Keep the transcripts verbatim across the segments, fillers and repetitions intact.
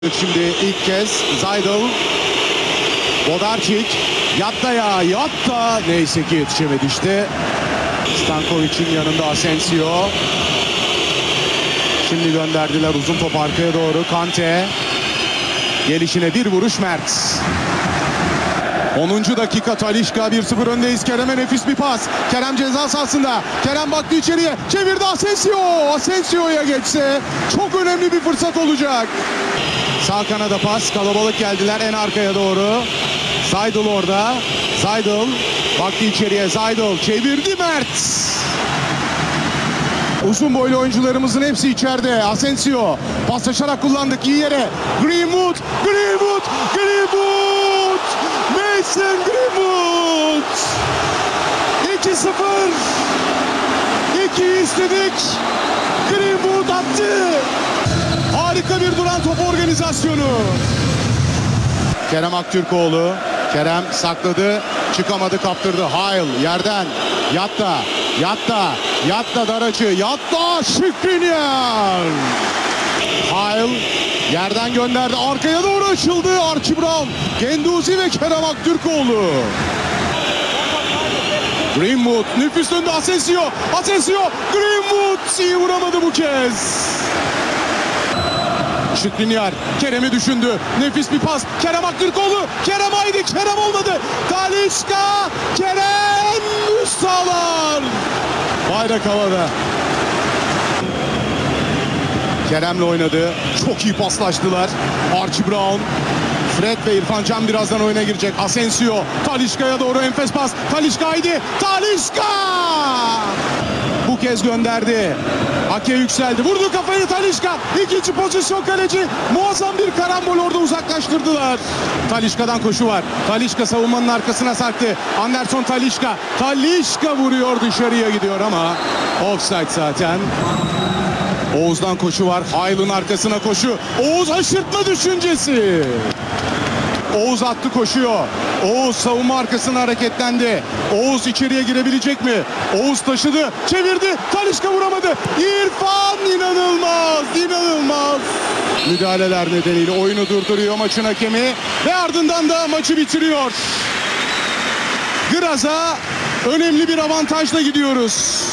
Şimdi ilk kez Zaydel, Bodarčić, yatta ya yatta, neyse ki yetişemedi işte. Stankovic'in yanında Asensio. Şimdi gönderdiler uzun top arkaya doğru. Kante. Gelişine bir vuruş Mert. onuncu dakika Talisca, bir sıfır öndeyiz. Kerem'e nefis bir pas. Kerem ceza sahasında. Kerem baktı içeriye. Çevirdi Asensio. Asensio'ya geçse çok önemli bir fırsat olacak. Sağ kanada pas. Kalabalık geldiler en arkaya doğru. Zaydel orada. Zaydel baktı içeriye. Zaydel çevirdi Mert. Uzun boylu oyuncularımızın hepsi içeride. Asensio paslaşarak kullandık iyi yere. Greenwood, Greenwood, Greenwood. Mason Greenwood. iki sıfır. iki istedik. Greenwood attı. Harika bir duran top organizasyonu. Kerem Aktürkoğlu. Kerem sakladı. Çıkamadı, kaptırdı. Hayl yerden. Yatta. Yatta. Yatta dar açı. Yatta Skriniar. Hayl yerden gönderdi. Arkaya doğru açıldı. Archie Brown. Genduzi ve Kerem Aktürkoğlu. Greenwood nefis döndü. Asensio. Asensio. Greenwood iyi vuramadı bu kez. Skriniar Kerem'i düşündü. Nefis bir pas. Kerem Aktürkoğlu. Kerem haydi. Kerem olmadı. Talisca. Kerem üst sağlar. Bayrak havada. Kerem'le oynadı. Çok iyi paslaştılar. Archie Brown. Fred ve İrfan Can birazdan oyuna girecek. Asensio. Talisca'ya doğru enfes pas. Talisca haydi. Talisca. Bu kez gönderdi. Ake yükseldi. Vurdu kafayı Talisca. İkinci pozisyon kaleci. Muazzam bir karambol orada uzaklaştırdılar. Talisca'dan koşu var. Talisca savunmanın arkasına sarktı. Anderson Talisca. Talisca vuruyor, dışarıya gidiyor ama offside zaten. Oğuz'dan koşu var. Hayl'ın arkasına koşu. Oğuz haşırtma düşüncesi. Oğuz attı, koşuyor. Oğuz savunma arkasına hareketlendi. Oğuz içeriye girebilecek mi? Oğuz taşıdı, çevirdi. Talisca vuramadı. İrfan inanılmaz, inanılmaz. Müdahaleler nedeniyle oyunu durduruyor maçın hakemi ve ardından da maçı bitiriyor. Graz'a önemli bir avantajla gidiyoruz.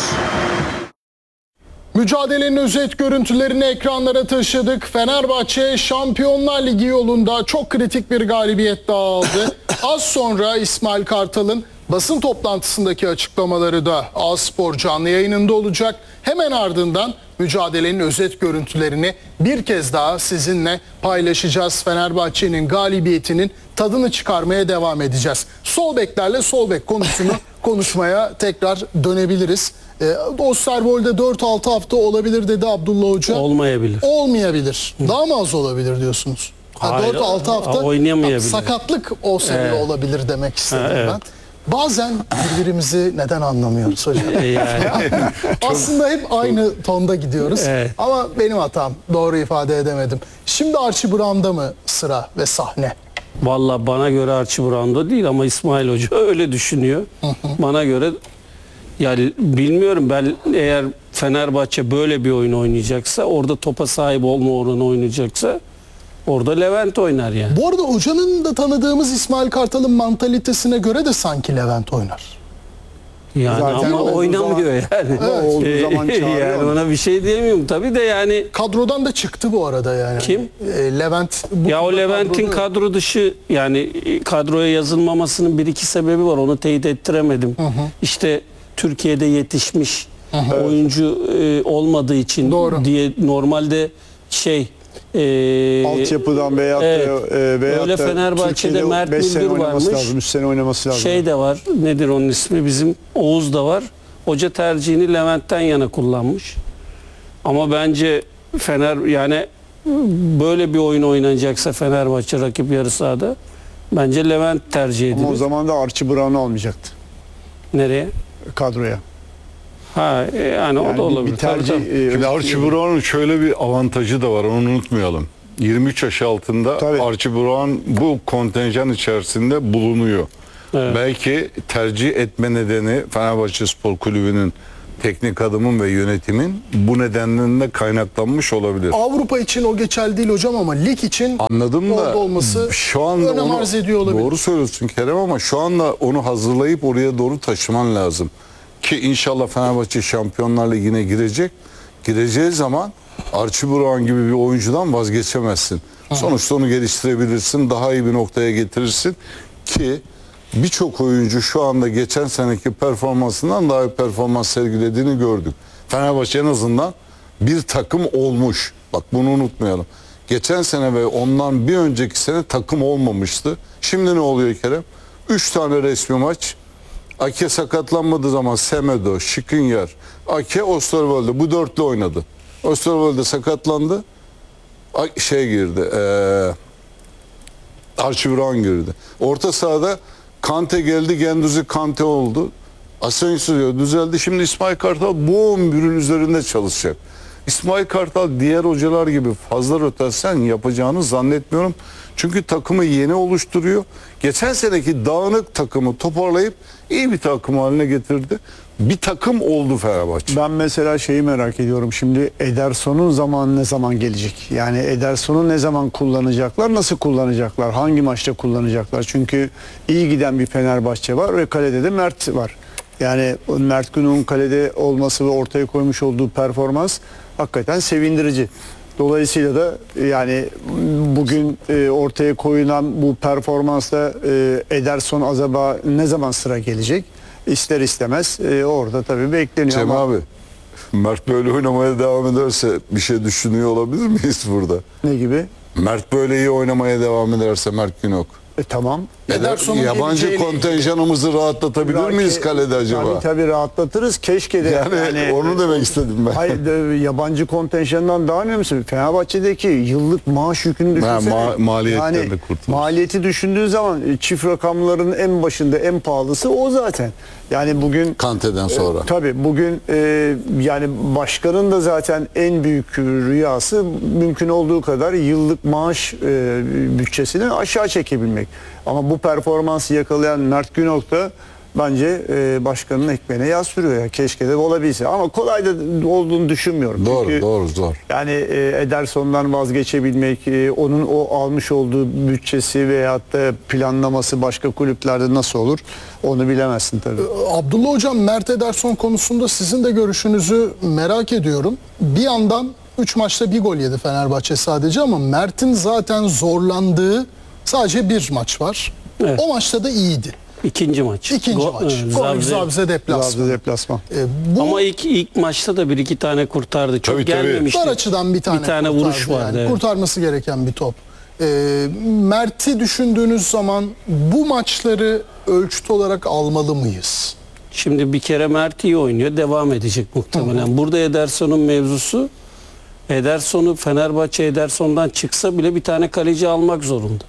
Mücadelenin özet görüntülerini ekranlara taşıdık. Fenerbahçe Şampiyonlar Ligi yolunda çok kritik bir galibiyet daha aldı. Az sonra İsmail Kartal'ın basın toplantısındaki açıklamaları da A-Spor canlı yayınında olacak. Hemen ardından mücadelenin özet görüntülerini bir kez daha sizinle paylaşacağız. Fenerbahçe'nin galibiyetinin tadını çıkarmaya devam edeceğiz. Sol beklerle sol bek konusunu konuşmaya tekrar dönebiliriz. E, Osterwold'de dört altı hafta olabilir dedi Abdullah Hoca. Olmayabilir. Olmayabilir. Daha mı az olabilir diyorsunuz? Ha, dört altı hafta oynayamayabilir. Sakatlık olsa bile Evet. olabilir demek istedim Ha, evet. ben. Bazen birbirimizi neden anlamıyoruz hocam? Yani. Aslında hep aynı tonda gidiyoruz. Evet. Ama benim hatam. Doğru ifade edemedim. Şimdi Archie Brown'da mı sıra ve sahne? Vallahi bana göre Archie Brown'da değil ama İsmail Hoca öyle düşünüyor. Bana göre yani bilmiyorum, ben eğer Fenerbahçe böyle bir oyun oynayacaksa, orada topa sahip olma oranı oynayacaksa orada Levent oynar yani. Bu arada hocanın da tanıdığımız İsmail Kartal'ın mantalitesine göre de sanki Levent oynar. Yani Zaten ama oynamıyor yani. Evet. Olduğu zaman çağırıyor. Yani ona bir şey diyemiyorum tabii de yani. Kadrodan da çıktı bu arada yani. Kim? E, Levent. Bu Ya o Levent'in kadroda- kadro dışı, yani kadroya yazılmamasının bir iki sebebi var. Onu teyit ettiremedim. Hı hı. İşte Türkiye'de yetişmiş hı hı. oyuncu e, olmadığı için Doğru. diye normalde şey e, Altyapıdan veyahut evet, e, veyahut öyle da Fenerbahçe'de Türkiye'de Mert beş sene Müldür oynaması varmış. lazım, üç sene oynaması lazım. Şey de var. Nedir onun ismi? Bizim Oğuz da var. Hoca tercihini Levent'ten yana kullanmış. Ama bence Fener, yani böyle bir oyun oynanacaksa Fenerbahçe rakip yarı sahada, bence Levent tercih edilir. Ama o zaman da Archie Brown'u almayacaktı Nereye? kadroya. Ha e, yani, o Yani da bir- olabilir. bir tercih, Tabii, tabii. e, Şimdi Archie Brown'un şöyle bir avantajı da var, onu unutmayalım. yirmi üç yaş altında Tabii. Archie Brown bu kontenjan içerisinde bulunuyor. Evet. Belki tercih etme nedeni Fenerbahçe Spor Kulübü'nün teknik adamın ve yönetimin bu nedenden de kaynaklanmış olabilir. Avrupa için o geçerli değil hocam ama lig için Anladım da orada olması şu anda önem onu, arz ediyor olabilir. doğru söylüyorsun Kerem ama şu anda onu hazırlayıp oraya doğru taşıman lazım. Ki inşallah Fenerbahçe Şampiyonlar Ligi'ne girecek. Gireceği zaman Archie Brown gibi bir oyuncudan vazgeçemezsin. Sonuçta onu geliştirebilirsin, daha iyi bir noktaya getirirsin ki birçok oyuncu şu anda geçen seneki performansından daha iyi performans sergilediğini gördük. Fenerbahçe en azından bir takım olmuş. Bak bunu unutmayalım. Geçen sene ve ondan bir önceki sene takım olmamıştı. Şimdi ne oluyor Kerem? Üç tane resmi maç. Ake sakatlanmadığı zaman Semedo, Skriniar, Ake, Osterwolde bu dörtlü oynadı. Osterwolde sakatlandı. Ay- Şey girdi. Eee Archie Brown girdi. Orta sahada Kante geldi, Genduzi Kante oldu. Asensio düzeldi. Şimdi İsmail Kartal bu on birin üzerinde çalışacak. İsmail Kartal diğer hocalar gibi fazla rotasyon yapacağını zannetmiyorum. Çünkü takımı yeni oluşturuyor. Geçen seneki dağınık takımı toparlayıp iyi bir takım haline getirdi. Bir takım oldu Fenerbahçe. Ben mesela şeyi merak ediyorum. Şimdi Ederson'un zamanı ne zaman gelecek? Yani Ederson'u ne zaman kullanacaklar? Nasıl kullanacaklar? Hangi maçta kullanacaklar? Çünkü iyi giden bir Fenerbahçe var ve kalede de Mert var. Yani Mert Günok'un kalede olması ve ortaya koymuş olduğu performans hakikaten sevindirici. Dolayısıyla da yani bugün e, ortaya koyulan bu performansla e, Ederson acaba ne zaman sıra gelecek? İster istemez e, orada tabii bekleniyor Cem ama abi, Mert böyle oynamaya devam ederse bir şey düşünüyor olabilir miyiz burada? ne gibi? Mert böyle iyi oynamaya devam ederse Mert Günok. E, tamam. Ederson'un Yabancı geleceğini- kontenjanımızı rahatlatabilir Belki- miyiz kalede acaba? Tabii tabii rahatlatırız. Keşke de. Yani, onu demek istedim ben. Hayır, de, yabancı kontenjandan daha önemlisi. Fenerbahçe'deki yıllık maaş yükünü düşünsene. ma- maliyetten de kurtuluruz. Maliyeti düşündüğün zaman e, çift rakamların en başında en pahalısı o zaten. Yani bugün Kante'den sonra. E, tabii bugün e, yani başkanın da zaten en büyük rüyası mümkün olduğu kadar yıllık maaş e, bütçesini aşağı çekebilmek. Ama bu performansı yakalayan Mert Günok da bence e, başkanın ekmeğine yağ sürüyor. Ya. Keşke de olabilse. Ama kolay da olduğunu düşünmüyorum. Doğru, Çünkü doğru, zor. yani e, Ederson'dan vazgeçebilmek, e, onun o almış olduğu bütçesi veyahut da planlaması başka kulüplerde nasıl olur onu bilemezsin tabii. Abdullah Hocam, Mert Ederson konusunda sizin de görüşünüzü merak ediyorum. Bir yandan üç maçta bir gol yedi Fenerbahçe sadece ama Mert'in zaten zorlandığı sadece bir maç var. Evet. O maçta da iyiydi. İkinci maç. İkinci Go- maç. e, Konik Zabze- Zabze deplasman. Zabze deplasman. E, bu Ama ilk ilk maçta da bir iki tane kurtardı. Çok Tabii, tabii. gelmemişti. dar açıdan bir tane, Bir tane kurtardı vuruş vardı, yani. evet. Kurtarması gereken bir top. E, Mert'i düşündüğünüz zaman bu maçları ölçüt olarak almalı mıyız? Şimdi bir kere Mert iyi oynuyor. Devam edecek muhtemelen. Burada Ederson'un mevzusu, Ederson'u Fenerbahçe Ederson'dan çıksa bile bir tane kaleci almak zorunda.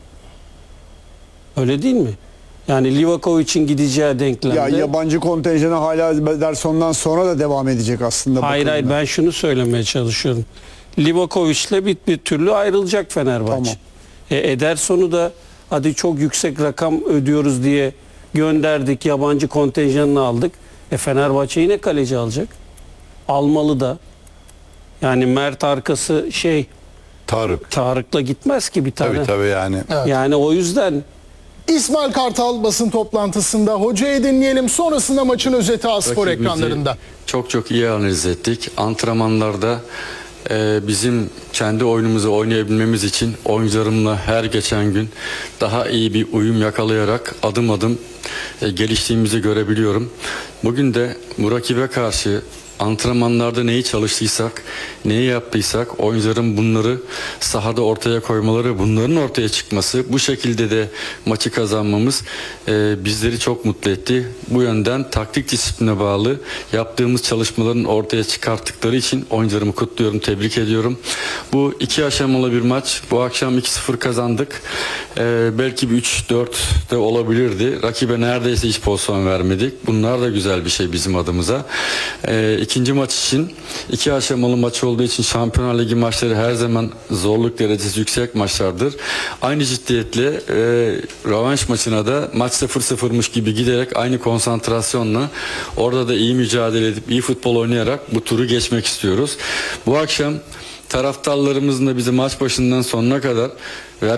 Öyle değil mi? Yani Livakovic'in gideceği denklemde. Ya yabancı kontenjanı hala Ederson'dan sonra da devam edecek aslında. Hayır hayır, bakıldığında. ben şunu söylemeye çalışıyorum. Livakovic'le bir, bir türlü ayrılacak Fenerbahçe. Tamam. E, Ederson'u da hadi çok yüksek rakam ödüyoruz diye gönderdik. Yabancı kontenjanını aldık. E Fenerbahçe yine kaleci alacak. Almalı da. Yani Mert arkası şey Tarık. Tarık'la gitmez ki bir tane. Tabii tabii yani. Evet. Yani o yüzden İsmail Kartal basın toplantısında hocayı dinleyelim. Sonrasında maçın özeti A-Spor Rakibimizi ekranlarında. Çok çok iyi analiz ettik. Antrenmanlarda e, bizim kendi oyunumuzu oynayabilmemiz için oyuncularımla her geçen gün daha iyi bir uyum yakalayarak adım adım e, geliştiğimizi görebiliyorum. Bugün de bu rakibe karşı antrenmanlarda neyi çalıştıysak, neyi yaptıysak oyuncuların bunları sahada ortaya koymaları, bunların ortaya çıkması, bu şekilde de maçı kazanmamız e, bizleri çok mutlu etti. Bu yönden taktik disipline bağlı yaptığımız çalışmaların ortaya çıkarttıkları için oyuncularımı kutluyorum, tebrik ediyorum. Bu iki aşamalı bir maç. Bu akşam iki sıfır kazandık. E, belki bir üç dört de olabilirdi. Rakibe neredeyse hiç pozisyon vermedik. Bunlar da güzel bir şey bizim adımıza. E, ikinci maç için iki aşamalı maç olduğu için Şampiyonlar Ligi maçları her zaman zorluk derecesi yüksek maçlardır. Aynı ciddiyetle e, rövanş maçına da maç sıfır sıfırmış gibi giderek aynı konsantrasyonla orada da iyi mücadele edip iyi futbol oynayarak bu turu geçmek istiyoruz. Bu akşam taraftarlarımızın da bizi maç başından sonuna kadar